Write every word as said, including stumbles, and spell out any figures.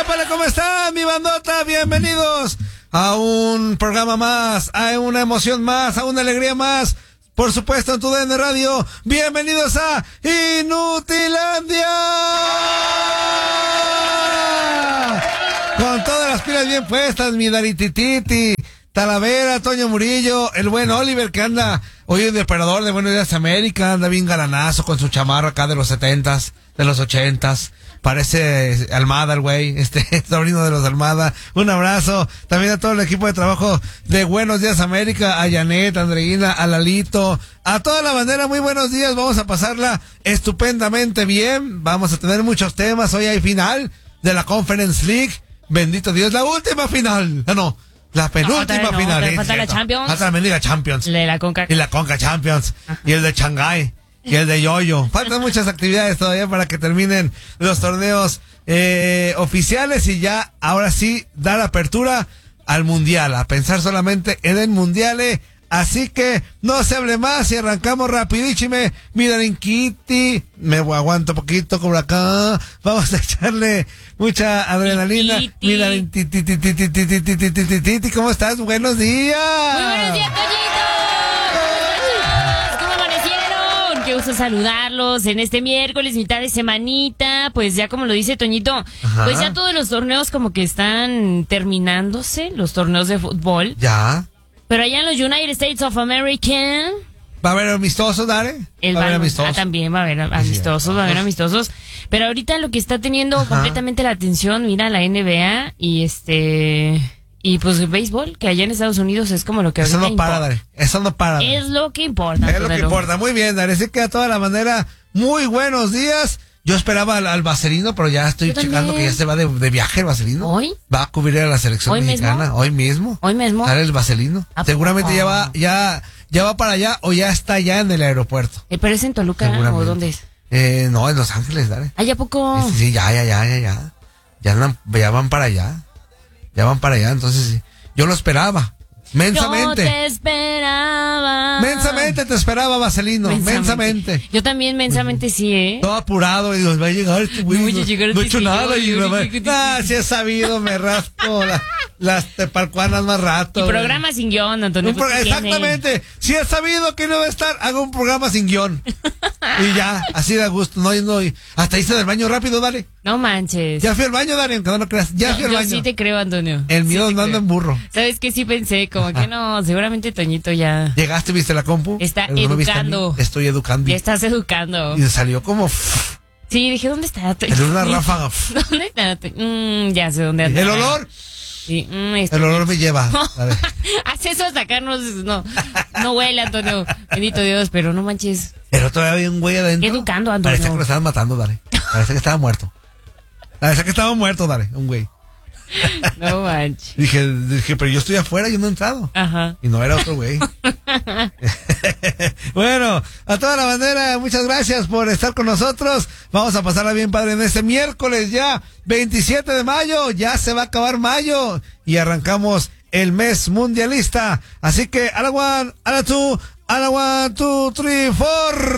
Épale, ¿cómo están, mi bandota? Bienvenidos a un programa más, a una emoción más, a una alegría más. Por supuesto, en tu D N Radio. Bienvenidos a Inutilandia. Con todas las pilas bien puestas, mi Daritititi, Talavera, Toño Murillo, el buen Oliver que anda hoy el operador de Buenos Días América, anda bien galanazo con su chamarra acá de los setentas, de los ochentas. Parece Almada el güey, este sobrino de los Almada. Un abrazo también a todo el equipo de trabajo de Buenos Días América, a Janet, a Andreina, a Lalito, a toda la bandera. Muy buenos días, vamos a pasarla estupendamente bien. Vamos a tener muchos temas. Hoy hay final de la Conference League. Bendito Dios, la última final. No, no. La penúltima no, no, final. ¿eh? Falta la Champions. Falta la mendiga Champions. La de la Conca. Y la Conca Champions. Ajá. Y el de Shanghái. Y el de Yoyo. Faltan muchas actividades todavía para que terminen los torneos eh, oficiales y ya, ahora sí, dar apertura al Mundial. A pensar solamente en el Mundial. Eh. Así que no se hable más y arrancamos rapidísime. Miren, Kitty, me aguanto poquito como acá. Vamos a echarle mucha adrenalina. Miren, Titi, ¿cómo estás? Buenos días. Muy buenos días, Toñito. ¿Cómo amanecieron? Qué gusto saludarlos en este miércoles, mitad de semanita. Pues ya como lo dice Toñito, ajá, pues ya todos los torneos como que están terminándose, los torneos de fútbol. Ya. Pero allá en los United States of America ¿va a haber amistosos, Dare? El va a haber amistosos. Ah, también va a haber amistosos, sí, va a haber amistosos. Pero ahorita lo que está teniendo, ajá, completamente la atención, mira, la N B A y este... Y pues el béisbol, que allá en Estados Unidos es como lo que Eso ahorita no para, importa. Dare. Eso no para, Dare. Es lo que importa. Es lo que importa. Muy bien, Dare. Así que a toda la manera, muy buenos días. Yo esperaba al, al Vaselino, pero ya estoy checando que ya se va de, de viaje el Vaselino. ¿Hoy? Va a cubrir a la selección ¿Hoy mexicana. Mismo? Hoy mismo. Hoy mismo. Sale el Vaselino. Seguramente oh. ya va, ya, ya va para allá o ya está ya en el aeropuerto. Eh, ¿Pero es en Toluca o dónde es? Eh, no, en Los Ángeles, Dare. ¿Ay, a poco? Sí, sí, ya, ya, ya, ya, ya. Ya, andan, ya van para allá. Ya van para allá, entonces sí. Yo lo esperaba. Mensamente. Yo te esperaba. Mensamente te esperaba, Vaselino. Mensamente. mensamente. Yo también mensamente sí, ¿eh? Todo apurado y digo, va a llegar este güey. No, no, no he hecho nada. Y no, ah, si he sabido, me rasco la, las tepalcuanas más rato. Y programa sin guión, Antonio. Pro exactamente. Si he sabido que no va a estar, hago un programa sin guión. Y ya, así de gusto. No, no, hasta hice del baño rápido, dale. No manches. Ya fui al baño, Dani, aunque no lo creas. Ya no, fui al yo baño. Yo sí te creo, Antonio. El miedo sí no anda en burro. ¿Sabes qué? Sí pensé, como que no, seguramente Toñito ya... ¿Llegaste, viste la compu? Está ¿No educando. Estoy educando. Ya estás educando. Y salió como... Sí, dije, ¿dónde está? En una ráfaga. ¿Dónde está? Mm, ya sé dónde anda. ¿El olor? Sí, mm, el olor me lleva. Haz eso hasta acá, no, no, no huele, Antonio. Bendito Dios, pero no manches. Pero todavía había un güey adentro. Educando, Antonio. Parece que lo estaban matando, dale. Parece que estaba muerto. Parece que estaba muerto, dale, un güey. No manches. Dije, dije, pero yo estoy afuera, yo no he entrado. Ajá. Y no era otro güey. Bueno, a toda la bandera, muchas gracias por estar con nosotros. Vamos a pasarla bien, padre, en este miércoles ya, veintisiete de mayo. Ya se va a acabar mayo y arrancamos el mes mundialista. Así que, a la one, a la two, a la one, two, three, four.